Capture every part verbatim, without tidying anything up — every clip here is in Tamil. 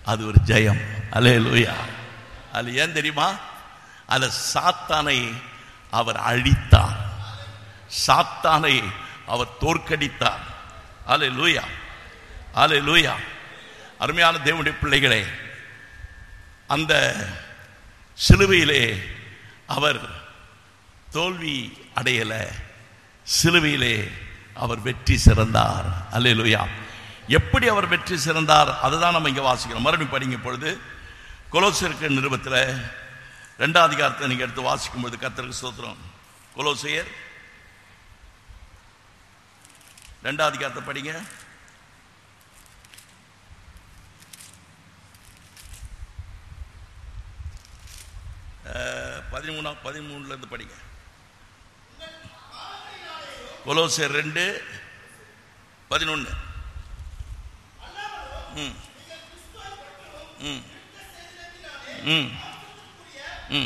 அது ஒரு ஜெயம். அல்லேலூயா. அது ஏன் தெரியுமா? அது சாத்தானை அவர் அழித்தார், சாத்தானை அவர் தோற்கடித்தார். அல்லேலூயா, அல்லேலூயா. அருமையான தேவனுடைய பிள்ளைகளே, அந்த சிலுவையிலே அவர் தோல்வி அடையல, சிலுவையிலே அவர் வெற்றி சிறந்தார். அல்லேலூயா. எப்படி அவர் வெற்றி சிறந்தார் அதுதான் நம்ம இங்கே வாசிக்கிறோம். மறுபடியும் படிங்க. பொழுது கொலோசியர் நிருபத்தில் ரெண்டாம் அதிகாரத்தை நீங்க எடுத்து வாசிக்கும் பொழுது கர்த்தருக்கு ஸ்தோத்திரம். கொலோசியர் ரெண்டாம் அதிகாரத்தை படிங்க. பதிமூணா பதிமூணுல இருந்து படிங்க. கொலோசியர் ரெண்டு பதினொன்னு. ம் ம் ம் ம்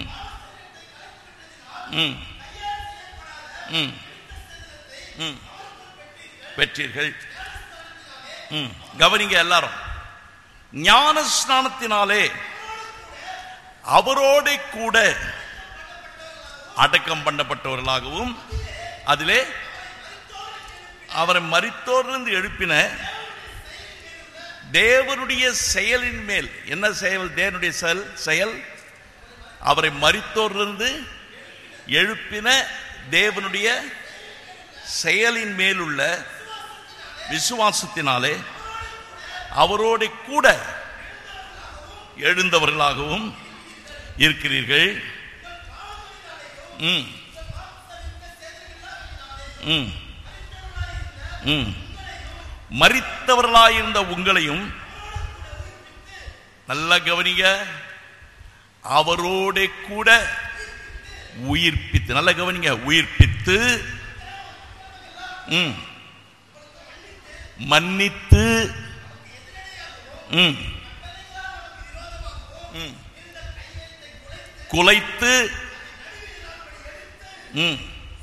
ம் ம் ம் பெற்றீர்கள். ம் கவனிங்க எல்லாரும். ஞான ஸ்நானத்தினாலே அவரோட கூட அடக்கம் பண்ணப்பட்டவர்களாகவும் அதிலே அவரை மரித்தோரிலிருந்து எழுப்பின தேவனுடைய செயலின் மேல். என்ன செயல்? தேவனுடைய செயல் செயல் அவரை மரித்தோரிலிருந்து எழுப்பின தேவனுடைய செயலின் மேலுள்ள விசுவாசத்தினாலே அவரோட கூட எழுந்தவர்களாகவும் இருக்கிறீர்கள். ம் ம் ம் மரித்தவர்களாயிருந்த உங்களையும் நல்ல கவனிங்க, அவரோட கூட உயிர்ப்பித்து, நல்ல கவனிங்க, உயிர்ப்பித்து ம் மன்னித்து ம் ம் குலைத்து ம்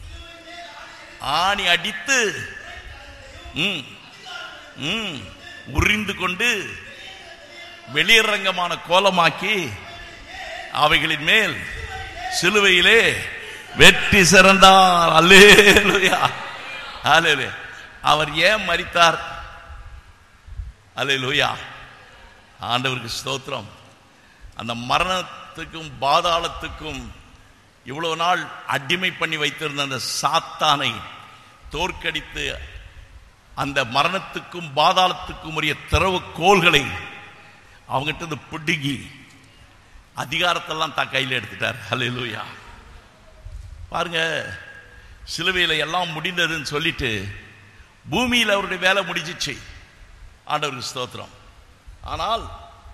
ஆணி அடித்து ம் ம் உறிந்து கொண்டு வெளியரங்கமான கோலமாக்கி அவைகளின் மேல் சிலுவையிலே வெற்றி சிறந்தார். அல்லேலூயா, அல்லேலூயா. அவர் ஏன் மரித்தார்? அல்லேலூயா, ஆண்டவருக்கு ஸ்தோத்திரம். அந்த மரணத்துக்கும் பாதாளத்துக்கும் இவ்வளவு நாள் அடிமை பண்ணி வைத்திருந்த அந்த சாத்தானை தோற்கடித்து அந்த மரணத்துக்கும் பாதாளத்துக்கும் உரிய திறவு கோல்களை அவங்ககிட்ட பிடுங்கி அதிகாரத்தெல்லாம் தான் கையில் எடுத்துட்டார். அல்லேலூயா. பாருங்க, சிலுவையில் எல்லாம் முடிந்ததுன்னு சொல்லிட்டு பூமியில் அவருடைய வேலை முடிஞ்சிச்சு. ஆண்டவருக்கு ஸ்தோத்திரம். ஆனால்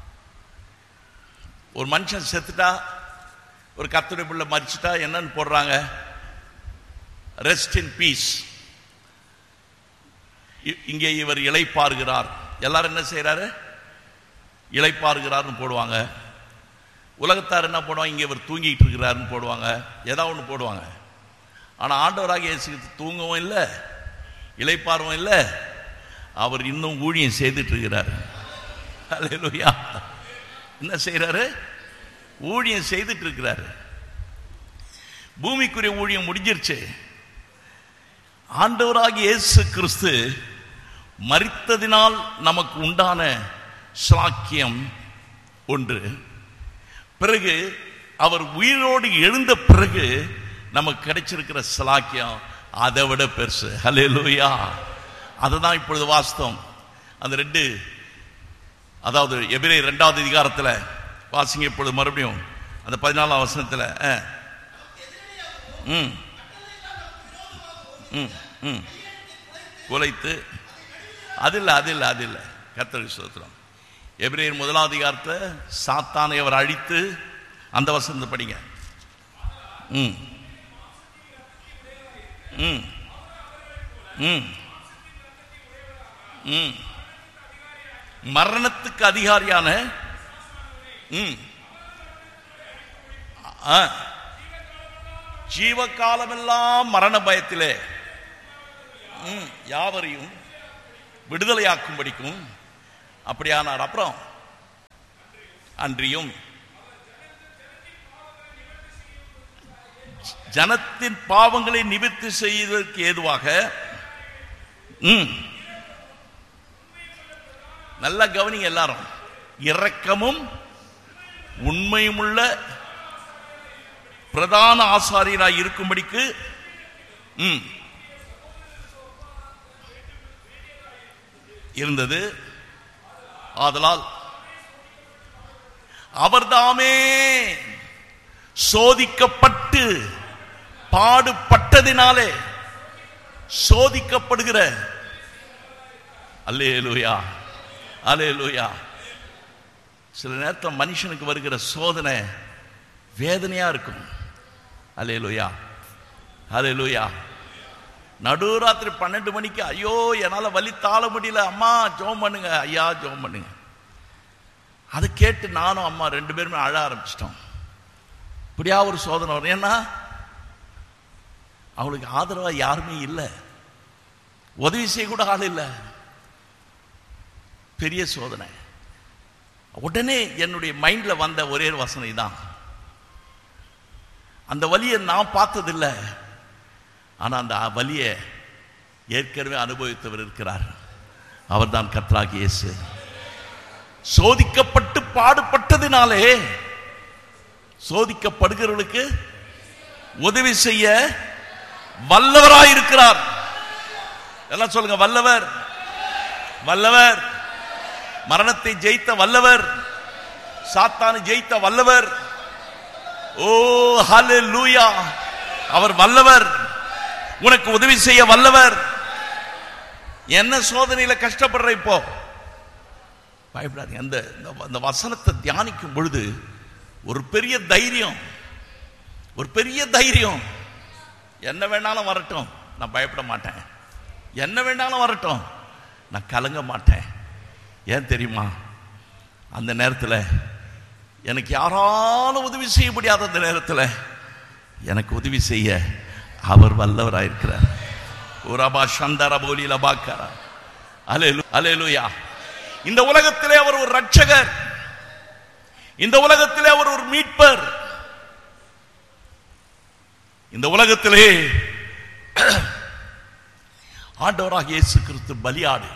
ஒரு மனுஷன் செத்துட்டா, ஒரு கர்த்தருடைய பிள்ளை மரிச்சிட்டா என்னன்னு போடுறாங்க? Rest in peace. இங்கே இவர் இளைப்பாறுகிறார். எல்லாரும் என்ன செய்யறாரு? இளைப்பாறுகிறார்னு போடுவாங்க. உலகத்தார் என்ன போடுவாங்க? இங்கே இவர் தூங்கிட்டு இருக்கிறாருன்னு போடுவாங்க. ஏதாவது ஒன்று போடுவாங்க. ஆனால் ஆண்டவராக இயேசு தூங்கவும் இல்லை, இளைப்பாறவும் இல்லை. அவர் இன்னும் ஊழியம் செய்துட்டு இருக்கிறார். அல்லேலூயா. என்ன செய்யறாரு? ஊழியம் செய்துட்டு இருக்கிறாரு. பூமிக்குரிய ஊழியம் முடிஞ்சிருச்சு. ஆண்டவராகிய இயேசு கிறிஸ்து மரித்ததினால் நமக்கு உண்டான சாக்கியம் ஒன்று. பிறகு அவர் உயிரோடு எழுந்த பிறகு நமக்கு கிடைச்சிருக்கிற சலாக்கியம் அதை விட பெருசு. அல்லேலூயா. அதுதான் இப்பொழுது வாஸ்தவம். அந்த ரெண்டு, அதாவது எபிரேயர் இரண்டாவது அதிகாரத்தில் வாசிங்க இப்பொழுது மறுபடியும் அந்த பதினாலாம் வசனத்தில். ம் ம் ம் குலைத்து அது இல்லை அது இல்லை அது இல்லை கர்த்தருக்கு ஸ்தோத்திரம். எபிரேயர் முதலாவது அதிகாரத்தை சாத்தானை அவர் அழித்து அந்த வசனத்தை படிங்க. ம் ம் ம் ம் மரணத்துக்கு அதிகாரியான ம் ஜீவகாலமெல்லாம் மரண பயத்திலே யாவரையும் விடுதலையாக்கும் படிக்கும் அப்படியானார். அப்புறம் அன்றியும் ஜனத்தின் பாவங்களை நிவர்த்தி செய்வதற்கு ஏதுவாக நல்ல கவனிங்க எல்லாரும், இரக்கமும் உண்மையும் உள்ள பிரதான ஆசாரியராய் இருக்கும்படிக்கு இருந்தது. ஆதலால் அவர்தாமே சோதிக்கப்பட்டு பாடுபட்டதினாலே சோதிக்கப்படுகிற, அல்லேலூயா அல்லேலூயா. சில நேரத்தில் மனுஷனுக்கு வருகிற சோதனை வேதனையா இருக்கும். அல்லேலூயா அல்லேலூயா. நடுராத்திரி பன்னெண்டு மணிக்கு ஐயோ என்னால் வலி தாழ முடியல, அம்மா ஜெபம் பண்ணுங்க, ஐயா ஜெபம் பண்ணுங்க. அதை கேட்டு நானும் அம்மா ரெண்டு பேருமே அழ ஆரம்பிச்சிட்டோம். இப்படியா ஒரு சோதனை வரும். ஏன்னா அவளுக்கு ஆதரவா யாருமே இல்லை, உதவி செய்ய கூட ஆள் இல்லை. பெரிய சோதனை. உடனே என்னுடைய மைண்ட்ல வந்த ஒரே வசனை தான், அந்த வலியை நான் பார்த்ததில்லை, ஆனா அந்த வலியை ஏற்கனவே அனுபவித்தவர் இருக்கிறார். அவர் தான் கர்த்தராகிய இயேசு. சோதிக்கப்பட்டு பாடுபட்டதினாலே சோதிக்கப்படுகிறவர்களுக்கு உதவி செய்ய வல்லவராயிருக்கிறார். எல்லாம் சொல்லுங்க, வல்லவர் வல்லவர். மரணத்தை ஜெயித்த வல்லவர், சாத்தானை ஜெயித்த வல்லவர். ஓ ஹல்லேலூயா. அவர் வல்லவர், உனக்கு உதவி செய்ய வல்லவர். என்ன சோதனையில கஷ்டப்படுற இப்போ பயப்படாதீங்க. அந்த அந்த வசனத்தை தியானிக்கும் பொழுது ஒரு பெரிய தைரியம், ஒரு பெரிய தைரியம். என்ன வேணாலும் வரட்டும், நான் பயப்பட மாட்டேன். என்ன வேணாலும் வரட்டும், நான் கலங்க மாட்டேன். ஏன் தெரியுமா? அந்த நேரத்தில் எனக்கு யாராலும் உதவி செய்ய முடியாத அந்த நேரத்தில் எனக்கு உதவி செய்ய அவர் வல்லவராயிருக்கிறார். இந்த உலகத்திலே அவர் ஒரு ரட்சகர், இந்த உலகத்திலே அவர் ஒரு மீட்பர், இந்த உலகத்திலே ஆண்டவராகிய இயேசு கிறிஸ்து பலியாடு.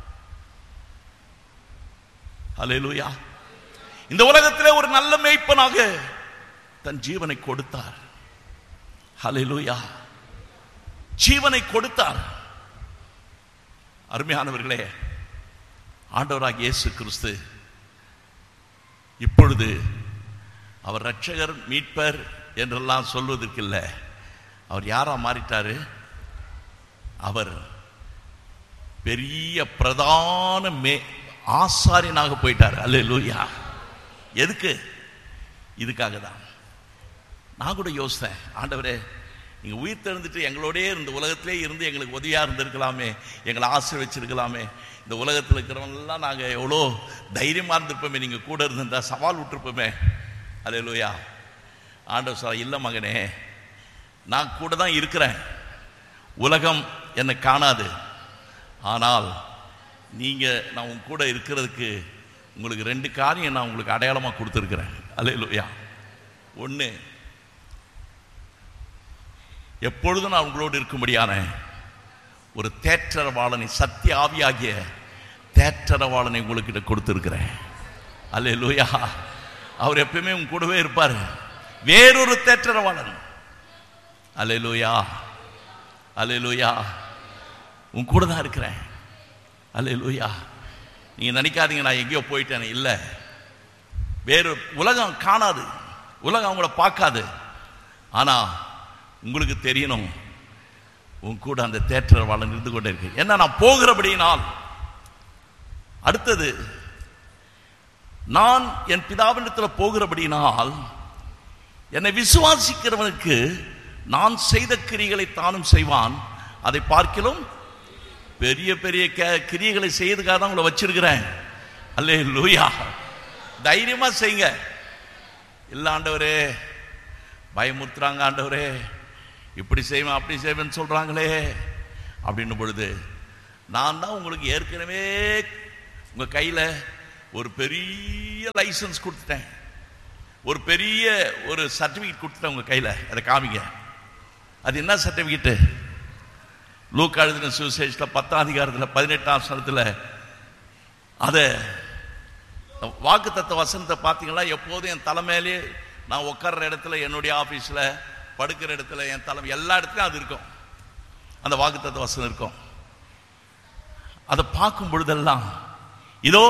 அல்லேலூயா. இந்த உலகத்திலே ஒரு நல்ல மேய்ப்பனாக தன் ஜீவனை கொடுத்தார். அல்லேலூயா. ஜீவனை கொடுத்தார். அருமையானவர்களே, ஆண்டவராகிய இயேசு கிறிஸ்து இப்பொழுது அவர் ரட்சகர் மீட்பர் என்றெல்லாம் சொல்வதற்கு இல்லை. அவர் யாரா மாறிட்டாரு? அவர் பெரிய பிரதான மே ஆசாரியனாக போயிட்டார். அல்லேலூயா. எதுக்கு? இதுக்காக தான். நான் கூட யோசித்தேன், ஆண்டவரே நீங்க உயிர் தெழுந்துட்டு எங்களோடே இந்த உலகத்திலே இருந்து எங்களுக்கு உதவியா இருந்திருக்கலாமே, எங்களை ஆசீர்வச்சிருக்கலாமே. இந்த உலகத்தில் இருக்கிறவங்கெல்லாம் நாங்கள் எவ்வளோ தைரியமா இருந்திருப்போமே, நீங்க கூட இருந்திருந்தா சவால் விட்டுருப்போமே. அல்லேலூயா. ஆண்டவர் சொல்ல, இல்லை மகனே, நான் கூட தான் இருக்கிறேன். உலகம் என்னை காணாது, ஆனால் நீங்க நான் உங்க கூட இருக்கிறதுக்கு உங்களுக்கு ரெண்டு காரியம் நான் உங்களுக்கு அடையாளமாக கொடுத்துருக்கிறேன். அல்லேலூயா. ஒன்று, எப்பொழுதும் நான் உங்களோடு இருக்கும்படியான ஒரு தேற்றரவாளனை, சத்திய ஆவியாகிய தேற்றரவாளனை உங்களுக்கு கொடுத்துருக்கிறேன். அல்லேலூயா. அவர் எப்பயுமே உங்க கூடவே இருப்பார். வேறொரு தேற்றரவாளன். அல்லேலூயா அல்லேலூயா. உன் கூட தான் இருக்கிறேன். அல்லேலூயா. நீங்க நினைக்காதீங்க நான் எங்கேயோ போயிட்டேன். இல்லை, வேறு உலகம் காணாது, உலகம் அவங்கள பார்க்காது. ஆனா உங்களுக்கு தெரியணும், உன் கூட அந்த தேற்றரவாளன் இருந்து கொண்டே இருக்கு. என்ன, நான் போகிறபடியினால். அடுத்தது, நான் என் பிதாவினிடத்தில் போகிறபடியினால் என்னை விசுவாசிக்கிறவனுக்கு நான் செய்த கிரியைகளை தானும் செய்வான். அதை பார்க்கிலும் பெரிய பெரிய கிரியைகளை செய்யறதுக்காக தான் உங்களை வச்சிருக்கிறேன். அல்லேலூயா. தைரியமா செய்யுங்க. இல்ல ஆண்டவரே பயமுறுத்துறாங்க, ஆண்டவரே இப்படி செய்வேன் அப்படி செய்வேன்னு சொல்றாங்களே அப்படின்னும் பொழுது, நான் தான் உங்களுக்கு ஏற்கனவே உங்க கையில ஒரு பெரிய லைசன்ஸ் கொடுத்துட்டேன், ஒரு பெரிய ஒரு சர்டிபிகேட் கொடுத்துட்டேன் உங்க கையில, அதை காமிங்க. அது என்ன சர்டிபிகேட்? லூக்கா எழுதின சுவிசேஷத்தில் பத்தாம் அதிகாரத்தில் பதினெட்டாம் வசனத்தில் அதை வாக்கு தத்துவ வசனத்தை பார்த்தீங்கன்னா, எப்போதும் என் தலைமையிலே நான் உட்கார்ற இடத்துல, என்னுடைய ஆபீஸ்ல படுக்கிற இடத்துல, என் தலைமை எல்லா இடத்துலையும் அது இருக்கும், அந்த வாக்கு தத்துவ வசனம் இருக்கும். அதை பார்க்கும் பொழுதெல்லாம் இதோ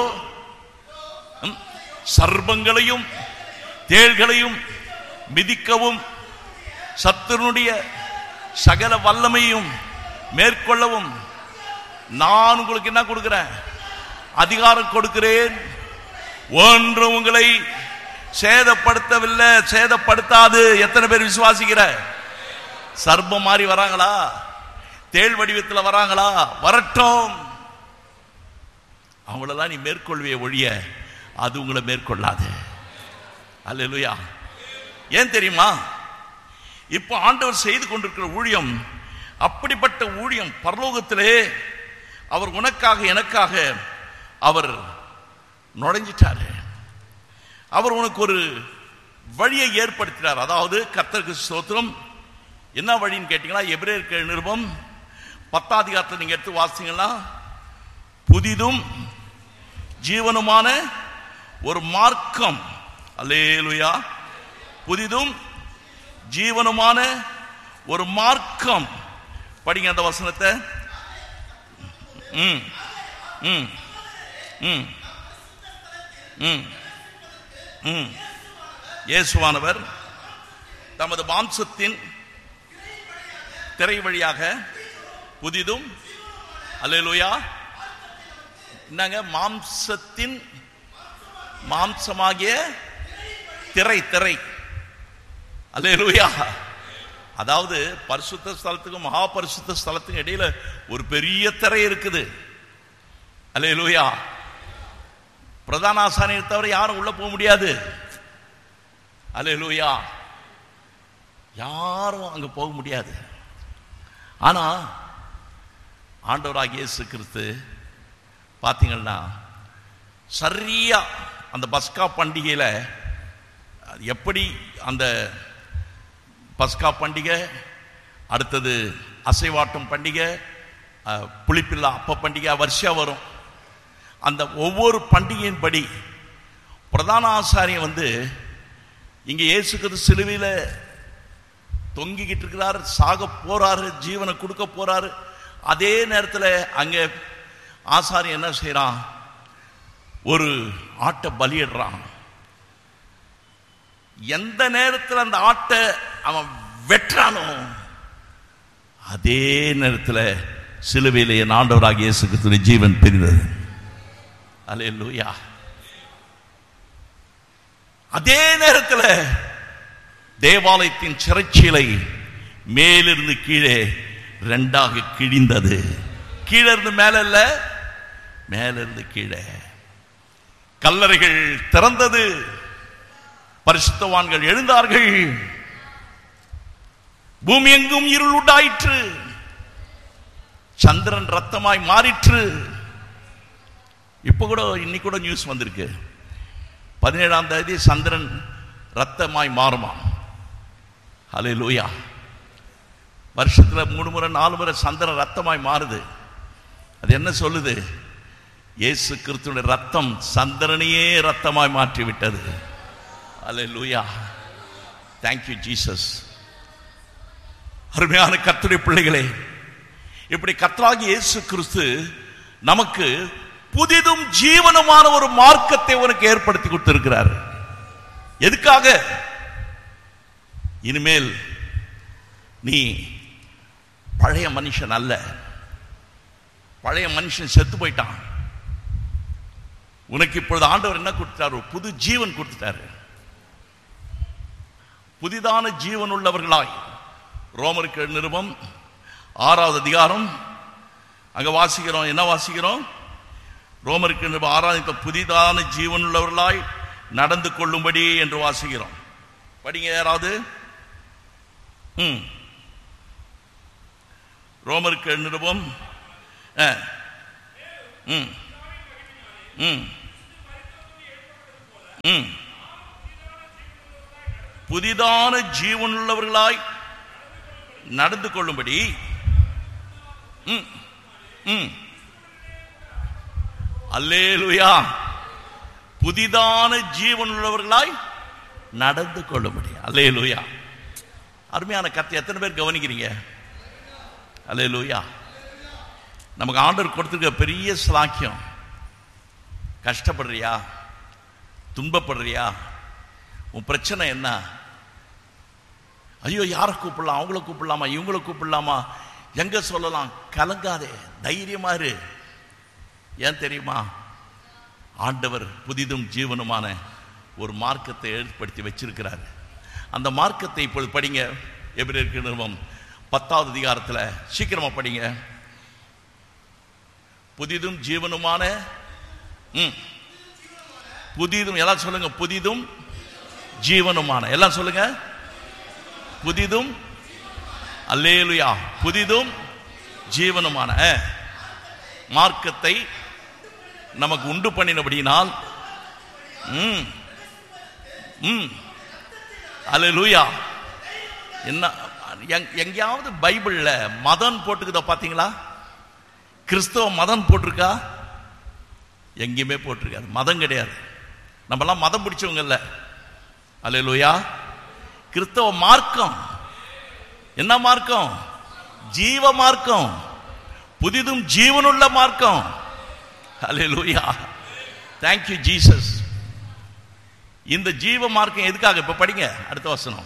சர்ப்பங்களையும் தேள்களையும் மிதிக்கவும் சத்துருடைய சகல வல்லமையும் மேற்கொள்ளவும் நான் உங்களுக்கு என்ன கொடுக்கிறேன்? அதிகாரம் கொடுக்கிறேன். ஒன்று உங்களை சேதப்படுத்தவில்லை, சேதப்படுத்தாது. எத்தனை பேர் விசுவாசிக்கிற? சர்ப்பம் மாறி வராங்களா? தேள் வடிவத்தில் வராங்களா? வரட்டும். அவங்களெல்லாம் நீ மேற்கொள்விய ஒழிய அது உங்களை மேற்கொள்ளாது. அல்லேலூயா. ஏன் தெரியுமா? இப்போ ஆண்டவர் செய்து கொண்டிருக்கிற ஊழியம் அப்படிப்பட்ட ஊழியம். பரலோகத்திலே அவர் உனக்காக எனக்காக அவர் நுழைஞ்சிட்டாரு. அவர் உனக்கு ஒரு வழியை ஏற்படுத்தினார். அதாவது கர்த்தருக்கு ஸ்தோத்திரம். என்ன வழின்னு கேட்டீங்கன்னா, எபிரேயர் நிருபம் பத்தாம் அதிகாரத்தில் நீங்க எடுத்து வாசிங்கன்னா, புதிதும் ஜீவனுமான ஒரு மார்க்கம். அல்லேலூயா. புதிதும் ஜீவனுமான ஒரு மார்க்கம். படிங்க அந்த வசனத்தை. ம் ம் ம் ம் ம் இயேசுவானவர் தமது மாம்சத்தின் திரை வழியாக புதிதும், அல்லேலூயா, என்னங்க, மாம்சத்தின் மாம்சமாகிய திரை திரை அல்லேலூயா. அதாவது பரிசுத்த ஸ்தலத்துக்கும் மகா பரிசுத்த ஸ்தலத்துக்கும் இடையில ஒரு பெரிய திரை இருக்குது. அல்லேலூயா. பிரதான ஆசாரியரை தவிர யாரும் உள்ள போக முடியாது. அல்லேலூயா. யாரும் அங்க போக முடியாது. ஆனா ஆண்டவராகிய இயேசு கிறிஸ்து பார்த்தீங்கன்னா, சரியா அந்த பஸ்கா பண்டிகையில எப்படி அந்த பஸ்கா பண்டிகை, அடுத்தது அசைவாட்டும் பண்டிகை, புளிப்பில்லா அப்ப பண்டிகை வரிசையா வரும். அந்த ஒவ்வொரு பண்டிகையின் படி பிரதான ஆசாரியன் வந்து இங்க இயேசு கிறிஸ்து சிலுவையில தொங்கிக்கிட்டு இருக்கிறார், சாக போறாரு, ஜீவனை கொடுக்க போறாரு. அதே நேரத்தில் அங்க ஆசாரியன் என்ன செய்யறான்? ஒரு ஆட்டை பலியிடுறான். எந்த நேரத்தில் அந்த ஆட்டை அவன் வெற்றானோ அதே நேரத்தில் சிலுவையிலே என் ஆண்டவராகிய இயேசு கிறிஸ்துவின் ஜீவன் பிரிந்தது. அல்லேலூயா. அதே நேரத்தில் தேவாலயத்தின் சிறைச்சீலை மேலிருந்து கீழே ரெண்டாக கிழிந்தது. கீழே இருந்து மேல இல்ல, மேலிருந்து கீழே. கல்லறைகள் திறந்தது, பரிசுத்தவான்கள் எழுந்தார்கள், பூமி எங்கும் இருள் உண்டாயிற்று, சந்திரன் ரத்தமாய் மாறிற்று. இப்ப கூட இன்னைக்கு கூட நியூஸ் வந்திருக்கு, பதினேழாம் தேதி சந்திரன் ரத்தமாய் மாறுமா. அல்லேலூயா. வருஷத்துல மூணு முறை நாலு முறை சந்திரன் ரத்தமாய் மாறுது. அது என்ன சொல்லுது? இயேசு கிறிஸ்துவின் ரத்தம் சந்திரனையே ரத்தமாய் மாற்றி விட்டது. அல்லேலூயா. Thank you Jesus. அருமையான கர்த்தருடைய பிள்ளைகளே, இப்படி கர்த்தராகிய இயேசு கிறிஸ்து நமக்கு புதிதும் ஜீவனுமான ஒரு மார்க்கத்தை உனக்கு ஏற்படுத்தி கொடுத்திருக்கிறார். எதுக்காக? இனிமேல் நீ பழைய மனுஷன் அல்ல. பழைய மனுஷன் செத்து போயிட்டான். உனக்கு இப்பொழுது ஆண்டவர் என்ன கொடுத்தாரு? புது ஜீவன் கொடுத்துட்டாரு. புதிதான ஜீவன் உள்ளவர்களாய், ரோமருக்கு நிருபம் ஆறாவது அதிகாரம் அங்க வாசிக்கிறோம். என்ன வாசிக்கிறோம்? ரோமருக்கு நிருபம் ஆறாவது, புதிதான ஜீவன் உள்ளவர்களாய் நடந்து கொள்ளும்படி என்று வாசிக்கிறோம். படிங்க யாராவது. ம் ரோமருக்கு நிருபம் ம் ம் ம் புதிதான ஜீவனுள்ளவர்களாய் நடந்து கொள்ளும்படி ம் ம் அல்லேலூயா. புதிதான ஜீவனுள்ளவர்களாய் நடந்து கொள்ளும்படி. அல்லேலூயா. அருமையான கருத்தை எத்தனை பேர் கவனிக்கிறீங்க? அல்லேலூயா. நமக்கு ஆண்டவர் கொடுத்திருக்க பெரிய ஸ்லாக்கியம். கஷ்டப்படுறியா? துன்பப்படுறியா? உன் பிரச்சனை என்ன? ஐயோ, யாரை கூப்பிடலாம்? அவங்கள கூப்பிடலாமா? இவங்கள கூப்பிடலாமா? எங்க சொல்லலாம்? கலங்காதே, தைரியமா இரு. ஏன் தெரியுமா? ஆண்டவர் புதிதும் ஜீவனுமான ஒரு மார்க்கத்தை ஏற்படுத்தி வச்சிருக்கிறார். அந்த மார்க்கத்தை இப்பொழுது படிங்க. எபிரேயர் நிருபம் பத்தாவது அதிகாரத்தில் சீக்கிரமா படிங்க. புதிதும் ஜீவனுமான ம் புதிதும் எல்லாம் சொல்லுங்க. புதிதும் ஜீவனுமான எல்லாம் சொல்லுங்க. புதிதும் அல்லேலூயா. புதிதும் ஜீவனுமான மார்க்கத்தை நமக்கு உண்டு பண்ணினபடியினால் ம் ம் அல்லேலூயா. என்ன எங்கேயாவது பைபிள்ல மதம் போட்டுக்குதா பாத்தீங்களா? கிறிஸ்தவ மதம் போட்டிருக்கா? எங்கேயுமே போட்டிருக்காது. மதம் கிடையாது. நம்மெல்லாம் மதம் பிடிச்சவங்க இல்ல. அல்லேலூயா. கிறிஸ்தவ மார்க்கம் என்ன மார்க்கம்? ஜீவ மார்க்கம், புதிதும் ஜீவனுள்ள மார்க்கம். அல்லேலூயா. Thank you Jesus. இந்த ஜீவ மார்க்கம் எதுக்காக? இப்ப படிங்க அடுத்த வசனம்.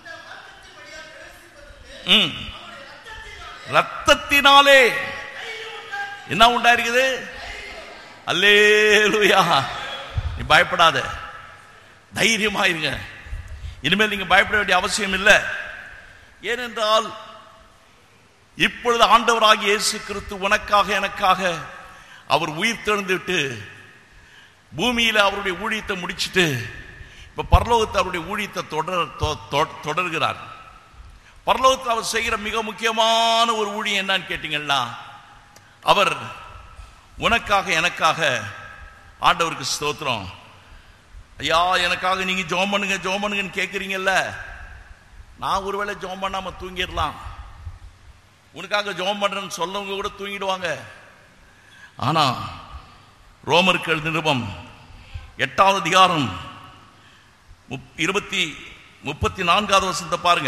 ம் ரத்தத்தினாலே என்ன உண்டாயிருக்குது? அல்லேலூயா. நீ பயப்படாத, தைரியமா இருங்க. இனிமேல் நீங்க பயப்பட வேண்டிய அவசியம் இல்லை. ஏனென்றால் இப்பொழுது ஆண்டவராகிய இயேசு கிறிஸ்து உனக்காக எனக்காக அவர் உயிர் தெழுந்துவிட்டு பூமியில அவருடைய ஊழியத்தை முடிச்சுட்டு இப்ப பரலோகத்தை அவருடைய ஊழியத்தை தொடர் தொடர்கிறார். பரலோகத்தில் அவர் செய்கிற மிக முக்கியமான ஒரு ஊழியம் என்னன்னு கேட்டீங்கன்னா, அவர் உனக்காக எனக்காக, ஆண்டவருக்கு ஸ்தோத்திரம். ஐயா, எனக்காக நீங்க ஜெபம் பண்ணுங்க ஜெபம் பண்ணுங்கன்னு கேட்குறீங்கல்ல. நான் ஒருவேளை ஜெபம் பண்ணாம தூங்கிடலாம். உனக்காக ஜெபம் பண்றேன்னு சொல்லவங்க கூட தூங்கிடுவாங்க. ஆனா ரோமர்கள் நிருபம் எட்டாவது அதிகாரம் இருபத்தி முப்பத்தி நான்காவது வசனத்தை பாருங்க.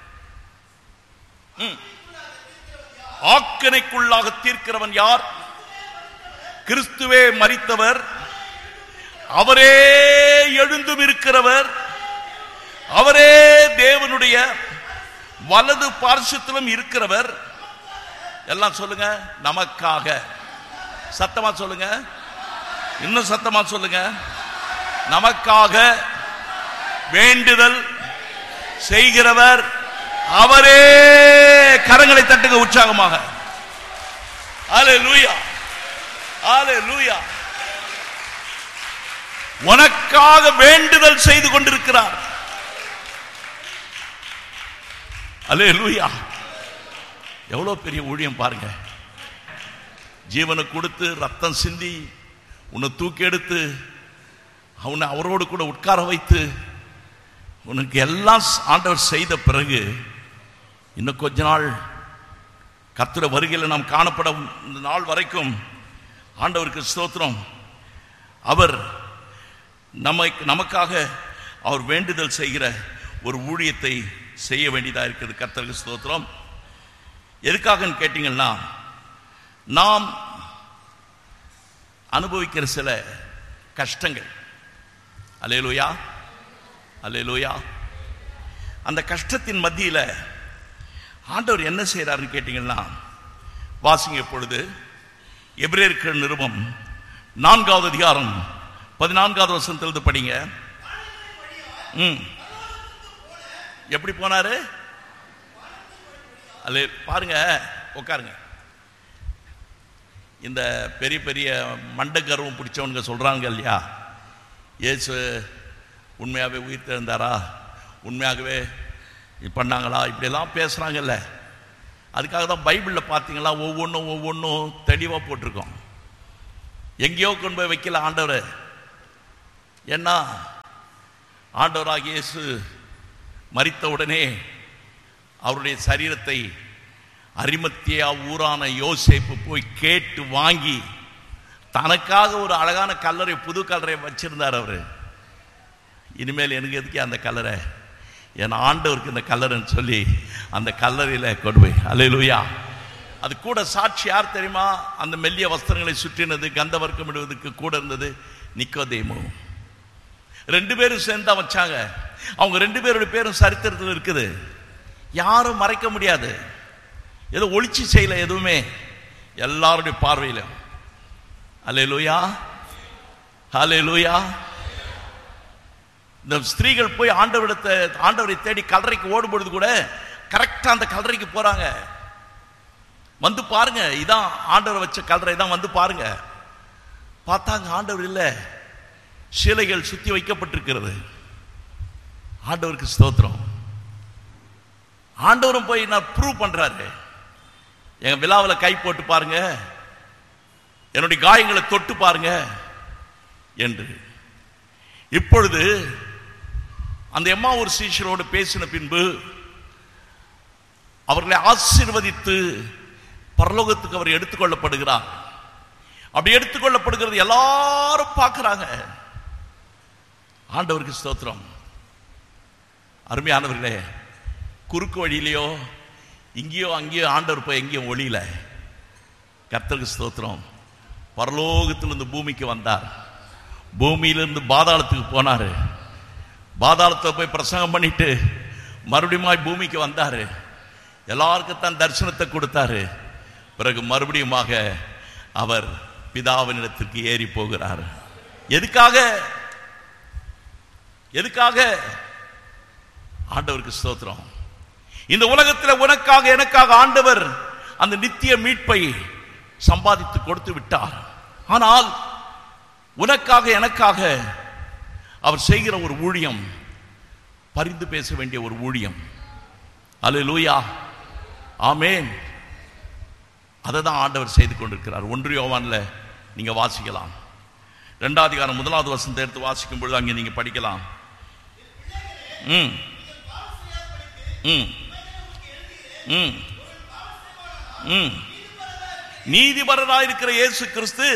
ஆக்கணைக்குள்ளாக தீர்க்கிறவன் யார்? கிறிஸ்துவே மரித்தவர், அவரே எழுந்தும் இருக்கிறவர், அவரே தேவனுடைய வலது பார்சத்திலும் இருக்கிறவர். எல்லாம் சொல்லுங்க. நமக்காக. சத்தமா சொல்லுங்க. இன்னும் சத்தமா சொல்லுங்க. நமக்காக வேண்டுதல் செய்கிறவர் அவரே. கரங்களை தட்டுங்க உற்சாகமாக. அல்லேலூயா, அல்லேலூயா. உனக்காக வேண்டுதல் செய்து கொண்டிருக்கிறார். அல்லேலூயா. எவ்வளவு பெரிய ஊழியம் பாருங்க. ஜீவனை கொடுத்து ரத்தம் சிந்தி உன்னை தூக்கி எடுத்து அவனை அவரோடு கூட உட்கார வைத்து உனக்கு எல்லாம் ஆண்டவர் செய்த பிறகு இன்னும் கொஞ்ச நாள் கர்த்தருடைய வருகையில் நாம் காணப்படும் இந்த நாள் வரைக்கும் ஆண்டவருக்கு ஸ்தோத்திரம். அவர் நம்மை நமக்காக அவர் வேண்டுதல் செய்கிற ஒரு ஊழியத்தை செய்ய வேண்டியதாக இருக்குது. கர்த்தருக்கு ஸ்தோத்திரம். எதுக்காகன்னு கேட்டீங்கன்னா, நாம் அனுபவிக்கிற சில கஷ்டங்கள். அல்லேலூயா, அல்லேலூயா. அந்த கஷ்டத்தின் மத்தியில் ஆண்டவர் என்ன செய்யறாருன்னு கேட்டீங்கன்னா, வாசிங்க இப்பொழுது எபிரேயர் நிருபம் நான்காவது அதிகாரம் பதினான்காவது வசனத்திலிருந்து படிங்க. ம் எப்படி போனாரு? அல்லே பாருங்க, உட்காருங்க. இந்த பெரிய பெரிய மண்ட கர்வம் பிடிச்சவனுங்க சொல்றாங்க இல்லையா, இயேசு உண்மையாகவே உயிர் தெழுந்தாரா, உண்மையாகவே பண்ணாங்களா, இப்படியெல்லாம் பேசுறாங்கல்ல. அதுக்காக தான் பைபிளில் பார்த்தீங்களா ஒவ்வொன்றும் ஒவ்வொன்றும் தெளிவாக போட்டிருக்கோம். எங்கேயோ கொண்டு போய் வைக்கல ஆண்டவர். ஏன்னா ஆண்டவராகிய இயேசு மரித்தவுடனே அவருடைய சரீரத்தை அரிமத்தியா ஊரான யோசேப்பு போய் கேட்டு வாங்கி தனக்காக ஒரு அழகான கல்லறை, புது கல்லறை வச்சிருந்தார். அவரு இனிமேல் எனக்கு எதுக்கு அந்த கல்லறை, என் ஆண்டவருக்கு இந்த கல்லறைன்னு சொல்லி அந்த கல்லறையில் கொண்டு போய், அல்லேலூயா. அது கூட சாட்சி யார் தெரியுமா? அந்த மெல்லிய வஸ்திரங்களை சுற்றினது, கந்த வர்க்கம் இடுவதற்கு கூட இருந்தது நிக்கோதேமு. ரெண்டு பேரும் சேர்ந்தா வச்சாங்க. அவங்க ரெண்டு பேருடைய பேரும் சரித்திரத்தில் இருக்குது, யாரும் மறைக்க முடியாது. ஏதோ ஒளிச்சு செய்யல, எதுவுமே எல்லாருடைய பார்வையில. அல்லேலூயா, அல்லேலூயா. இந்த ஸ்திரீகள் போய் ஆண்டவரிடத்தை ஆண்டவரை தேடி கல்லறைக்கு ஓடும்பொழுது கூட கரெக்டா அந்த கல்லறைக்கு போறாங்க. வந்து பாருங்க, இதான் ஆண்டவர் வச்ச கல்லறை தான், வந்து பாருங்க. பார்த்தாங்க, ஆண்டவர் இல்லை, சிலைகள் சுத்தி வைக்கப்பட்டிருக்கிறது. ஆண்டவருக்கு ஸ்தோத்திரம். ஆண்டவரும் போய் நான் ப்ரூவ் பண்றாரு, எங்க விழாவில் கை போட்டு பாருங்க, என்னுடைய காயங்களை தொட்டு பாருங்க என்று. இப்பொழுது அந்த எம்மாவூர் சீஷரோடு பேசின பின்பு அவர்களை ஆசீர்வதித்து பரலோகத்துக்கு அவர் எடுத்துக்கொள்ளப்படுகிறார். அப்படி எடுத்துக்கொள்ளப்படுகிறது எல்லாரும் பார்க்கிறாங்க. ஆண்டவருக்கு ஸ்தோத்திரம். அருமையானவர்களே, குறுக்கு வழியிலையோ இங்கேயோ அங்கேயோ ஆண்டவர் போய் எங்கேயோ ஒளியில. கர்த்தருக்கு ஸ்தோத்திரம். பரலோகத்திலிருந்து பூமிக்கு வந்தார், பூமியிலிருந்து பாதாளத்துக்கு போனாரு, பாதாளத்தை போய் பிரசங்கம் பண்ணிட்டு மறுபடியும் பூமிக்கு வந்தாரு, எல்லாருக்கும் தான் தரிசனத்தை கொடுத்தாரு. பிறகு மறுபடியுமாக அவர் பிதாவினிடத்திற்கு ஏறி போகிறார். எதுக்காக? எதுக்காக? ஆண்டவருக்கு ஸ்தோத்திரம். இந்த உலகத்தில் உனக்காக எனக்காக ஆண்டவர் அந்த நித்திய மீட்பை சம்பாதித்து கொடுத்து விட்டார். ஆனால் உனக்காக எனக்காக அவர் செய்கிற ஒரு ஊழியம், பரிந்து பேச வேண்டிய ஒரு ஊழியம். அல்லேலூயா, ஆமென். அதை தான் ஆண்டவர் செய்து கொண்டிருக்கிறார். ஒன்று யோவான்ல நீங்க வாசிக்கலாம், இரண்டாவது அதிகாரம் முதலாவது வசனத்தை எடுத்து வாசிக்கும் பொழுது அங்கே நீங்க படிக்கலாம். ம் ம் ம் ம் நீதிபரராயிருக்கிற இயேசு கிறிஸ்து,